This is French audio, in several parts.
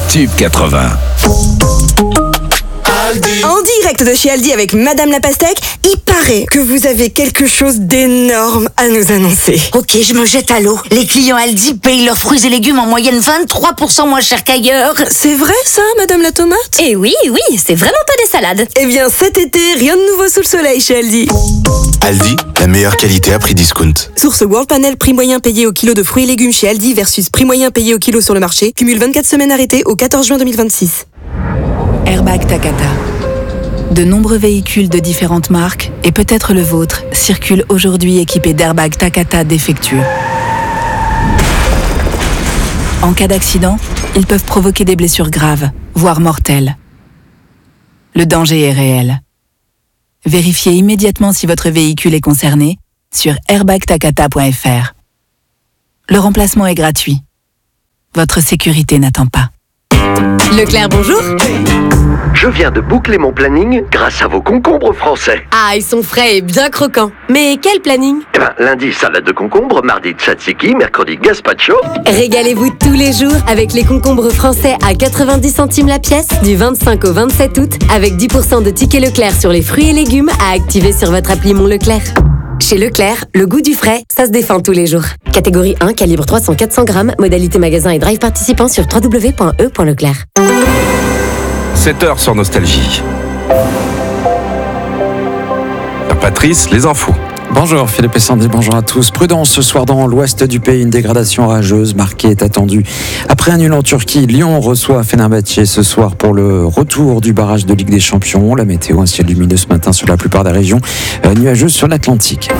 Tube 80. En direct de chez Aldi avec Madame la Pastèque, il paraît que vous avez quelque chose d'énorme à nous annoncer. Ok, je me jette à l'eau. Les clients Aldi payent leurs fruits et légumes en moyenne 23% moins cher qu'ailleurs. C'est vrai ça, Madame la Tomate? Et oui, c'est vraiment pas des salades. Eh bien cet été, rien de nouveau sous le soleil chez Aldi. Aldi, la meilleure qualité à prix discount. Source World Panel, prix moyen payé au kilo de fruits et légumes chez Aldi versus prix moyen payé au kilo sur le marché. Cumule 24 semaines arrêtées au 14 juin 2026. Airbag Takata. De nombreux véhicules de différentes marques, et peut-être le vôtre, circulent aujourd'hui équipés d'airbags Takata défectueux. En cas d'accident, ils peuvent provoquer des blessures graves, voire mortelles. Le danger est réel. Vérifiez immédiatement si votre véhicule est concerné sur airbagtakata.fr. Le remplacement est gratuit. Votre sécurité n'attend pas. Leclerc, bonjour. Je viens de boucler mon planning grâce à vos concombres français. Ah, ils sont frais et bien croquants. Mais quel planning? Lundi, salade de concombre, mardi, tzatziki, mercredi, gazpacho. Régalez-vous tous les jours avec les concombres français à 90 centimes la pièce du 25 au 27 août avec 10% de tickets Leclerc sur les fruits et légumes à activer sur votre appli Mon Leclerc. Chez Leclerc, le goût du frais, ça se défend tous les jours. Catégorie 1, calibre 300-400 grammes, modalité magasin et drive participant sur www.e.leclerc. 7h sur Nostalgie. Patrice, les infos. Bonjour Philippe et Sandy, bonjour à tous. Prudence ce soir dans l'ouest du pays, une dégradation orageuse marquée est attendue. Après un nul en Turquie, Lyon reçoit Fenerbahçe ce soir pour le retour du barrage de Ligue des Champions. La météo, un ciel lumineux ce matin sur la plupart des régions, nuageuse sur l'Atlantique.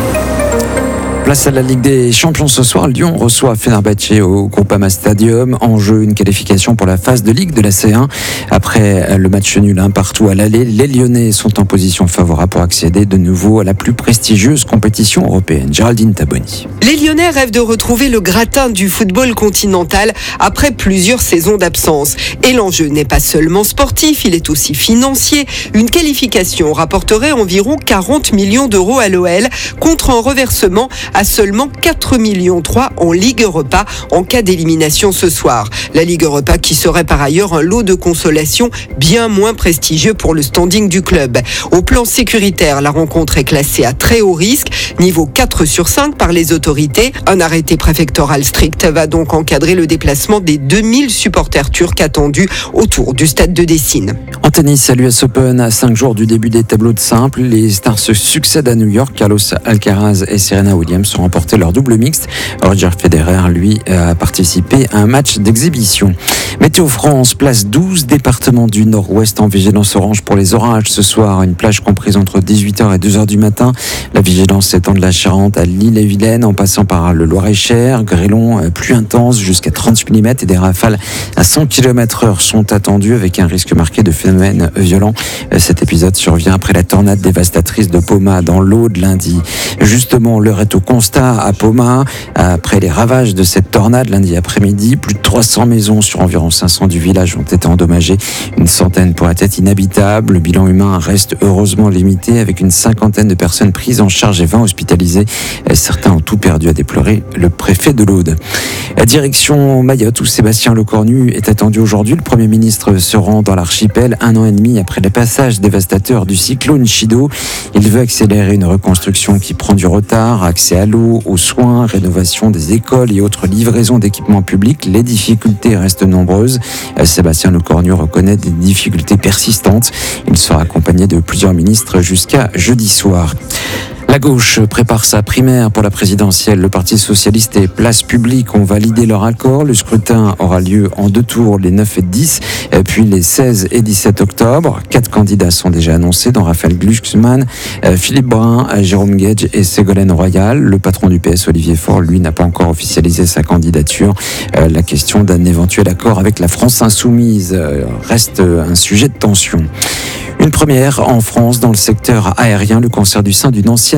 Place à la Ligue des Champions ce soir, Lyon reçoit Fenerbahçe au Groupama Stadium. En jeu, une qualification pour la phase de Ligue de la C1. Après le match nul 1-1 à l'aller, les Lyonnais sont en position favorable pour accéder de nouveau à la plus prestigieuse compétition européenne. Géraldine Taboni. Les Lyonnais rêvent de retrouver le gratin du football continental après plusieurs saisons d'absence. Et l'enjeu n'est pas seulement sportif, il est aussi financier. Une qualification rapporterait environ 40 millions d'euros à l'OL contre un reversement à seulement 4,3 millions en Ligue Europa en cas d'élimination ce soir. La Ligue Europa qui serait par ailleurs un lot de consolation bien moins prestigieux pour le standing du club. Au plan sécuritaire, la rencontre est classée à très haut risque, niveau 4 sur 5 par les autorités. Un arrêté préfectoral strict va donc encadrer le déplacement des 2000 supporters turcs attendus autour du stade de Dessine. En tennis, à l'US Open, à 5 jours du début des tableaux de simple, les stars se succèdent à New York. Carlos Alcaraz et Serena Williams ont remporté leur double mixte. Roger Federer, lui, a participé à un match d'exhibition. Météo France place 12 départements du nord-ouest en vigilance orange pour les orages ce soir. Une plage comprise entre 18h et 2h du matin. La vigilance s'étend de la Charente à l'Ille-et-Vilaine en passant par le Loir-et-Cher. Grêlons plus intenses jusqu'à 30 mm et des rafales à 100 km/h sont attendues avec un risque marqué de phénomènes violents. Cet épisode survient après la tornade dévastatrice de Poma dans l'Aude lundi. Justement, l'heure est au constat à Poma. Après les ravages de cette tornade lundi après-midi, plus de 300 maisons sur environ 500 du village ont été endommagées. Une centaine pourraient être inhabitables. Le bilan humain reste heureusement limité avec une cinquantaine de personnes prises en charge et 20 hospitalisées. Certains ont tout perdu, a déploré le préfet de l'Aude. Direction Mayotte où Sébastien Lecornu est attendu aujourd'hui. Le Premier ministre se rend dans l'archipel 1 an et demi après le passage dévastateur du cyclone Chido. Il veut accélérer une reconstruction qui prend du retard, accès à l'eau, aux soins, rénovation des écoles et autres livraisons d'équipements publics. Les difficultés restent nombreuses. Sébastien Lecornu reconnaît des difficultés persistantes. Il sera accompagné de plusieurs ministres jusqu'à jeudi soir. La gauche prépare sa primaire pour la présidentielle. Le Parti socialiste et Place publique ont validé leur accord. Le scrutin aura lieu en 2 tours, les 9 et 10, puis les 16 et 17 octobre. 4 candidats sont déjà annoncés, dont Raphaël Glucksmann, Philippe Brun, Jérôme Guedj et Ségolène Royal. Le patron du PS, Olivier Faure, lui, n'a pas encore officialisé sa candidature. La question d'un éventuel accord avec la France insoumise reste un sujet de tension. Une première en France dans le secteur aérien, le cancer du sein d'une ancienne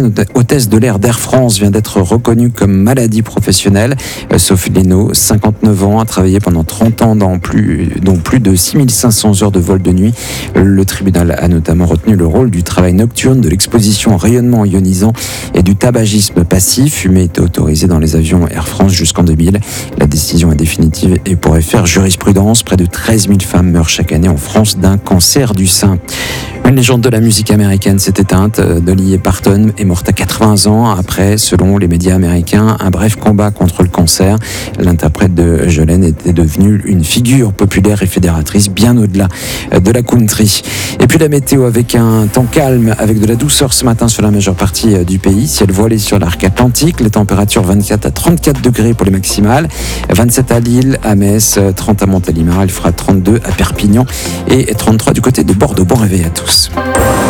l'ancienne hôtesse de l'air d'Air France vient d'être reconnue comme maladie professionnelle. Sophie Leno, 59 ans, a travaillé pendant 30 ans dont plus de 6500 heures de vol de nuit. Le tribunal a notamment retenu le rôle du travail nocturne, de l'exposition au rayonnement ionisant et du tabagisme passif. Fumer était autorisé dans les avions Air France jusqu'en 2000. La décision est définitive et pourrait faire jurisprudence. Près de 13 000 femmes meurent chaque année en France d'un cancer du sein. Une légende de la musique américaine s'est éteinte. Dolly Parton est morte à 80 ans après, selon les médias américains, un bref combat contre le cancer. L'interprète de Jolene était devenue une figure populaire et fédératrice bien au-delà de la country. Et puis la météo avec un temps calme, avec de la douceur ce matin sur la majeure partie du pays. Ciel voilé sur l'arc atlantique. Les températures 24 à 34 degrés pour les maximales. 27 à Lille, à Metz, 30 à Montélimar. Il fera 32 à Perpignan et 33 du côté de Bordeaux. Bon réveil à tous.